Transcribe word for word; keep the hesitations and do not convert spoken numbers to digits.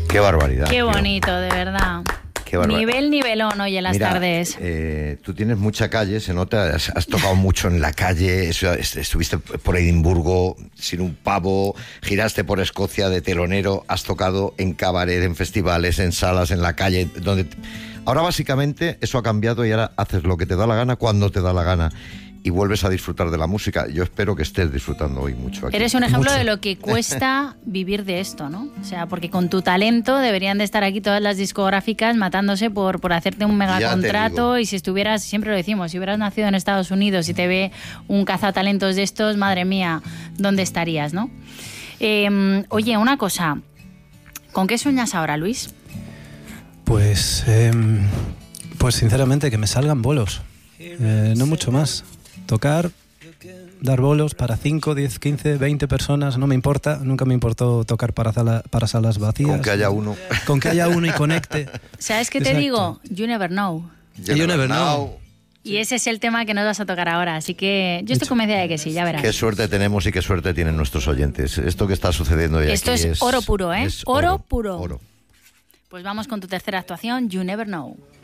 Qué barbaridad. Qué bonito, tío. De verdad. Qué barbaridad. Nivel nivelón hoy en las Mira, tardes. Eh, tú tienes mucha calle, se nota, has, has tocado mucho en la calle, eso, estuviste por Edimburgo sin un pavo, giraste por Escocia de telonero, has tocado en cabaret, en festivales, en salas, en la calle, donde... Ahora básicamente eso ha cambiado y ahora haces lo que te da la gana cuando te da la gana. Y vuelves a disfrutar de la música. Yo espero que estés disfrutando hoy mucho aquí. Eres un ejemplo Mucho. de lo que cuesta vivir de esto, ¿no? O sea, porque con tu talento deberían de estar aquí todas las discográficas matándose por, por hacerte un megacontrato. Y si estuvieras, siempre lo decimos, si hubieras nacido en Estados Unidos y te ve un cazatalentos de estos, madre mía, ¿dónde estarías, no? Eh, oye, una cosa, ¿con qué sueñas ahora, Luis? Pues, eh, pues sinceramente que me salgan bolos, eh, no mucho más. Tocar, dar bolos para cinco, diez, quince, veinte personas, no me importa, nunca me importó tocar para, sala, para salas vacías. Con que haya uno. Con que haya uno y conecte. ¿Sabes qué te Exacto. digo? You never know. You You never never know. Y ese es el tema que nos vas a tocar ahora, así que yo estoy convencida de que sí, ya verás. Qué suerte tenemos y qué suerte tienen nuestros oyentes. Esto que está sucediendo hoy Esto aquí es oro puro, ¿eh? es Oro puro. Oro. Pues vamos con tu tercera actuación, You Never Know.